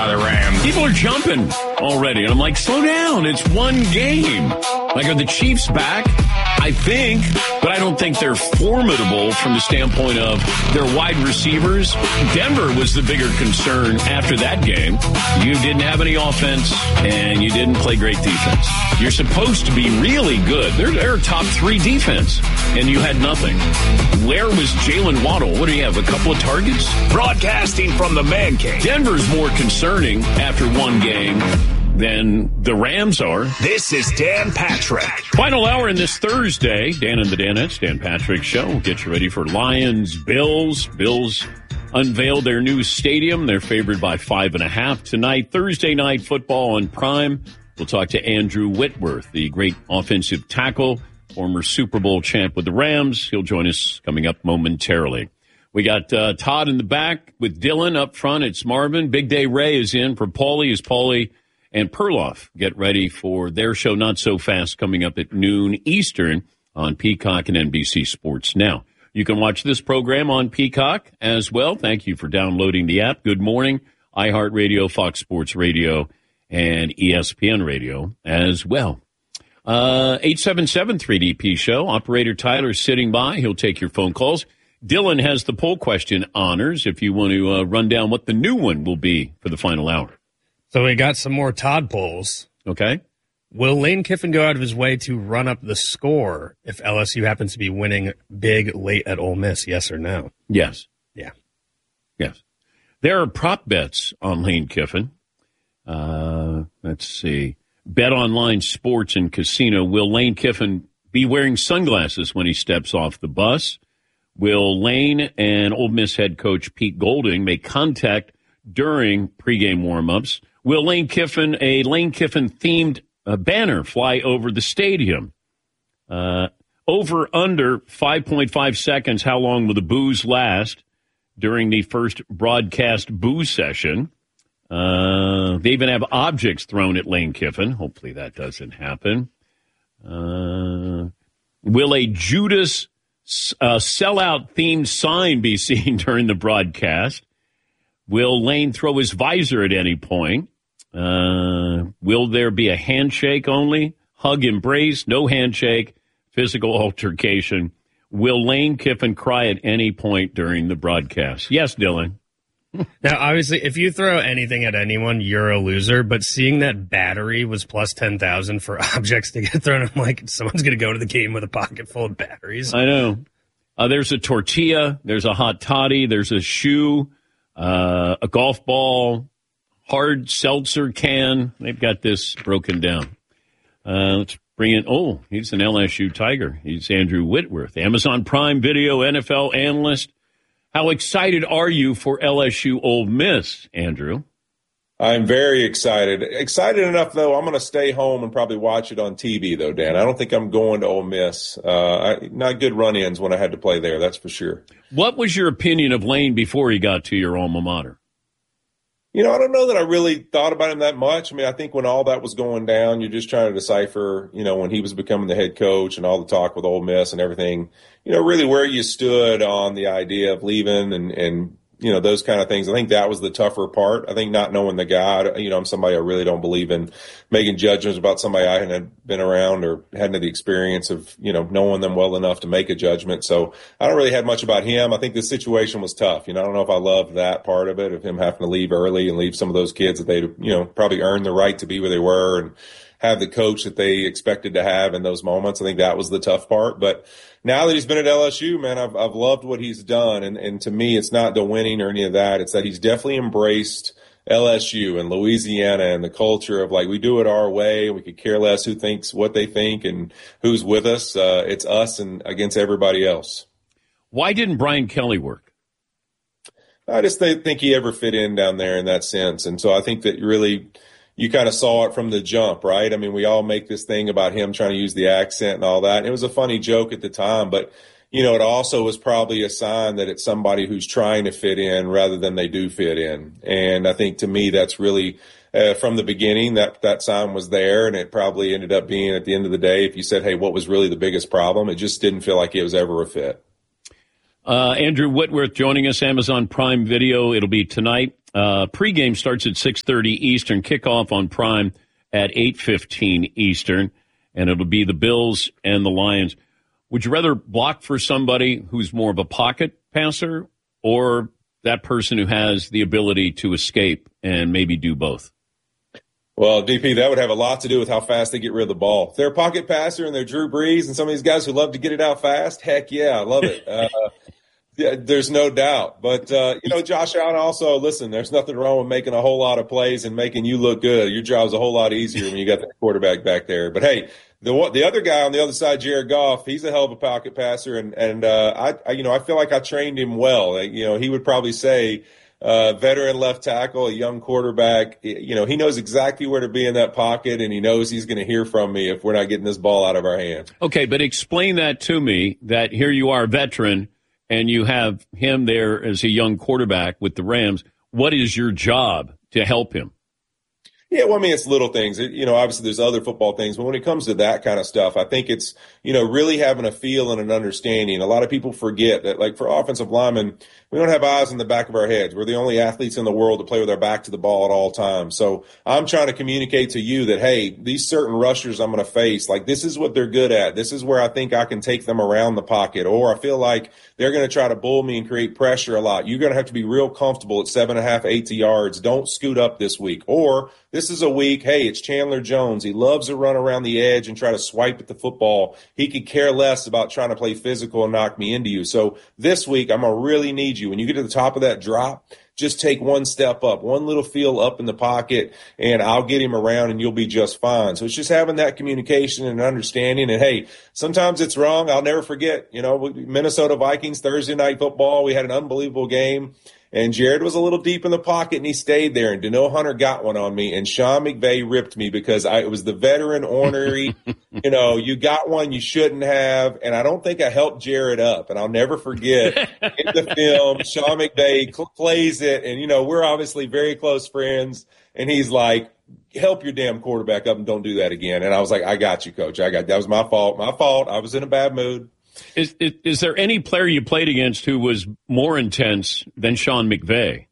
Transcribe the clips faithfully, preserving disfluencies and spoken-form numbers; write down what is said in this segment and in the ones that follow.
by the Rams. People are jumping already, and I'm like, slow down. It's one game. Like, are the Chiefs back? I think, but I don't think they're formidable from the standpoint of their wide receivers. Denver was the bigger concern after that game. You didn't have any offense, and you didn't play great defense. You're supposed to be really good. They're, they're a top three defense, and you had nothing. Where was Jalen Waddle? What do you have, a couple of targets? Broadcasting from the Man Cave. Denver's more concerning after one game than the Rams are. This is Dan Patrick. Final hour in this Thursday. Dan and the Danettes, Dan Patrick Show. We'll get you ready for Lions, Bills. Bills unveiled their new stadium. They're favored by five and a half tonight. Thursday night football on Prime. We'll talk to Andrew Whitworth, the great offensive tackle, former Super Bowl champ with the Rams. He'll join us coming up momentarily. We got uh, Todd in the back with Dylan up front. It's Marvin. Big Day Ray is in for Paulie. Is Paulie and Perloff get ready for their show, Not So Fast, coming up at noon Eastern on Peacock and N B C Sports Now. You can watch this program on Peacock as well. Thank you for downloading the app. Good morning, iHeartRadio, Fox Sports Radio, and E S P N Radio as well. Uh, eight seven seven three D P Show. Operator Tyler sitting by. He'll take your phone calls. Dylan has the poll question honors if you want to uh, run down what the new one will be for the final hour. So we got some more Todd polls. Okay. Will Lane Kiffin go out of his way to run up the score if L S U happens to be winning big late at Ole Miss? Yes or no? Yes. Yeah. Yes. There are prop bets on Lane Kiffin. Uh, let's see. Bet Online Sports and Casino. Will Lane Kiffin be wearing sunglasses when he steps off the bus? Will Lane and Ole Miss head coach Pete Golding make contact during pregame warmups? Will Lane Kiffin, a Lane Kiffin-themed uh, banner fly over the stadium? Uh, over, under five point five seconds, how long will the boos last during the first broadcast boo session? Uh, they even have objects thrown at Lane Kiffin. Hopefully that doesn't happen. Uh, will a Judas uh, sellout-themed sign be seen during the broadcast? Will Lane throw his visor at any point? Uh, will there be a handshake only? Hug, embrace, no handshake, physical altercation? Will Lane Kiffin cry at any point during the broadcast? Yes, Dylan. Now, obviously, if you throw anything at anyone, you're a loser. But seeing that battery was plus ten thousand for objects to get thrown, I'm like, someone's going to go to the game with a pocket full of batteries. I know. Uh, there's a tortilla. There's a hot toddy. There's a shoe, uh, a golf ball, hard seltzer can. They've got this broken down. Uh, let's bring in, oh, he's an L S U Tiger. He's Andrew Whitworth, Amazon Prime Video N F L analyst. How excited are you for L S U Ole Miss, Andrew? I'm very excited. Excited enough, though, I'm going to stay home and probably watch it on T V, though, Dan. I don't think I'm going to Ole Miss. Uh, I, not good run-ins when I had to play there, that's for sure. What was your opinion of Lane before he got to your alma mater? You know, I don't know that I really thought about him that much. I mean, I think when all that was going down, you're just trying to decipher, you know, when he was becoming the head coach and all the talk with Ole Miss and everything, you know, really where you stood on the idea of leaving and, and you know, those kind of things. I think that was the tougher part. I think not knowing the guy, you know, I'm somebody I really don't believe in making judgments about somebody I hadn't been around or hadn't had the experience of, you know, knowing them well enough to make a judgment. So I don't really have much about him. I think the situation was tough. You know, I don't know if I loved that part of it, of him having to leave early and leave some of those kids that they, you know, probably earned the right to be where they were and have the coach that they expected to have in those moments. I think that was the tough part. But now that he's been at L S U, man, I've I've loved what he's done. And, and to me, it's not the winning or any of that. It's that he's definitely embraced L S U and Louisiana and the culture of, like, we do it our way. We could care less who thinks what they think and who's with us. Uh, it's us and against everybody else. Why didn't Brian Kelly work? I just th- think he ever fit in down there in that sense. And so I think that really – you kind of saw it from the jump, right? I mean, we all make this thing about him trying to use the accent and all that. And it was a funny joke at the time, but, you know, it also was probably a sign that it's somebody who's trying to fit in rather than they do fit in. And I think to me, that's really uh, from the beginning that that sign was there. And it probably ended up being at the end of the day, if you said, hey, what was really the biggest problem? It just didn't feel like it was ever a fit. Uh, Andrew Whitworth joining us, Amazon Prime Video. It'll be tonight Uh, pregame starts at six thirty Eastern, kickoff on Prime at eight fifteen Eastern, and it'll be the Bills and the Lions. Would you rather block for somebody who's more of a pocket passer or that person who has the ability to escape and maybe do both? Well, D P, that would have a lot to do with how fast they get rid of the ball. If they're a pocket passer and they're Drew Brees and some of these guys who love to get it out fast, heck yeah, I love it. Uh, yeah, there's no doubt. But, uh, you know, Josh Allen also, listen, there's nothing wrong with making a whole lot of plays and making you look good. Your job's a whole lot easier when you got that quarterback back there. But, hey, the the other guy on the other side, Jared Goff, he's a hell of a pocket passer. And, and uh, I, I, you know, I feel like I trained him well. Like, you know, he would probably say, Uh, veteran left tackle, a young quarterback. You know, he knows exactly where to be in that pocket, and he knows he's going to hear from me if we're not getting this ball out of our hands. Okay, but explain that to me, that here you are, a veteran, and you have him there as a young quarterback with the Rams. What is your job to help him? Yeah, well, I mean, it's little things. It, you know, obviously there's other football things, but when it comes to that kind of stuff, I think it's, you know, really having a feel and an understanding. A lot of people forget that, like, for offensive linemen, we don't have eyes in the back of our heads. We're the only athletes in the world to play with our back to the ball at all times. So I'm trying to communicate to you that, hey, these certain rushers I'm going to face, like, this is what they're good at. This is where I think I can take them around the pocket. Or I feel like they're going to try to bull me and create pressure a lot. You're going to have to be real comfortable at seven and a half, eight yards. Don't scoot up this week. Or this is a week, hey, it's Chandler Jones. He loves to run around the edge and try to swipe at the football. He could care less about trying to play physical and knock me into you. So this week, I'm going to really need you. When you get to the top of that drop, just take one step up, one little feel up in the pocket, and I'll get him around and you'll be just fine. So it's just having that communication and understanding. And, hey, sometimes it's wrong. I'll never forget, you know, Minnesota Vikings, Thursday night football. We had an unbelievable game. And Jared was a little deep in the pocket, and he stayed there. And Danielle Hunter got one on me, and Sean McVay ripped me because I, it was the veteran ornery. You know, you got one you shouldn't have, and I don't think I helped Jared up. And I'll never forget in the film, Sean McVay cl- plays it, and, you know, we're obviously very close friends. And he's like, help your damn quarterback up and don't do that again. And I was like, I got you, Coach. I got that was my fault. My fault. I was in a bad mood. Is, is is there any player you played against who was more intense than Sean McVay?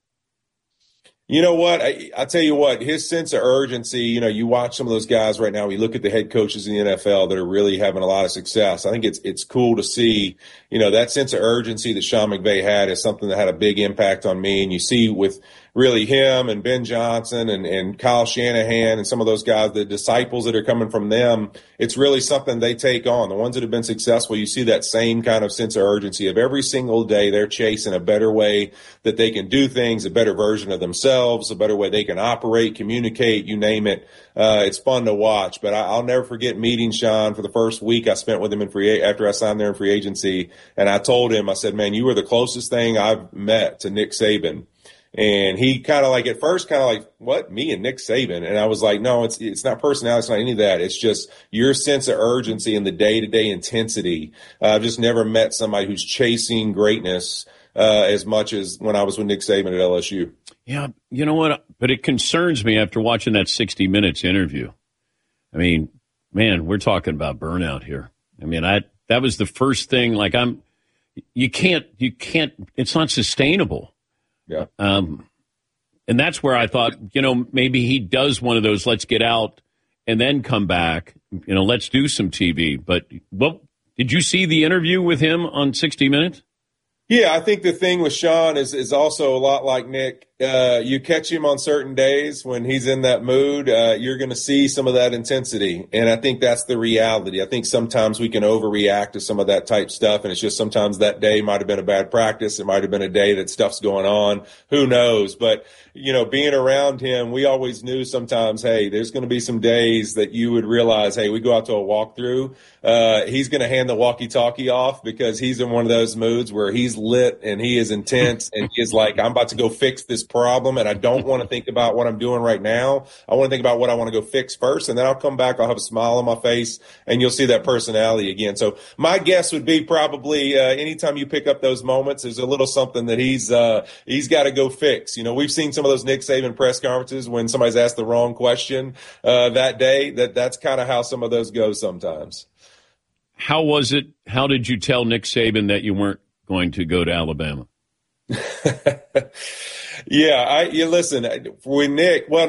You know what? I, I tell you what, his sense of urgency, you know, you watch some of those guys right now. We look at the head coaches in the N F L that are really having a lot of success. I think it's it's cool to see, you know, that sense of urgency that Sean McVay had is something that had a big impact on me. And you see with really him and Ben Johnson and, and Kyle Shanahan and some of those guys, the disciples that are coming from them, it's really something they take on. The ones that have been successful, you see that same kind of sense of urgency of every single day they're chasing a better way that they can do things, a better version of themselves, a better way they can operate, communicate, you name it. Uh, it's fun to watch. But I, I'll never forget meeting Sean for the first week I spent with him in free after I signed there in free agency. And I told him, I said, man, you were the closest thing I've met to Nick Saban. And he kind of like at first kind of like, what, me and Nick Saban? And I was like, no, it's it's not personality. It's not any of that. It's just your sense of urgency and the day-to-day intensity. Uh, I've just never met somebody who's chasing greatness uh, as much as when I was with Nick Saban at L S U. Yeah, you know what? But it concerns me after watching that sixty minutes interview. I mean, man, we're talking about burnout here. I mean, I that was the first thing. Like I'm, you can't, you can't. It's not sustainable. Yeah. Um, and that's where I thought, you know, maybe he does one of those, let's get out and then come back, you know, let's do some T V. But, well, did you see the interview with him on sixty minutes? Yeah, I think the thing with Sean is is also a lot like Nick. Uh, you catch him on certain days when he's in that mood, uh, you're going to see some of that intensity. And I think that's the reality. I think sometimes we can overreact to some of that type stuff. And it's just sometimes that day might have been a bad practice. It might have been a day that stuff's going on. Who knows? But, you know, being around him, we always knew sometimes, hey, there's going to be some days that you would realize, hey, we go out to a walkthrough. Uh, he's going to hand the walkie-talkie off because he's in one of those moods where he's lit and he is intense and he is like, I'm about to go fix this problem, and I don't want to think about what I'm doing right now. I want to think about what I want to go fix first, and then I'll come back. I'll have a smile on my face, and you'll see that personality again. So my guess would be probably uh, anytime you pick up those moments, there's a little something that he's uh, he's got to go fix. You know, we've seen some of those Nick Saban press conferences when somebody's asked the wrong question uh, that day. That that's kind of how some of those go sometimes. How was it? How did you tell Nick Saban that you weren't going to go to Alabama? Yeah, I you listen with Nick. Well,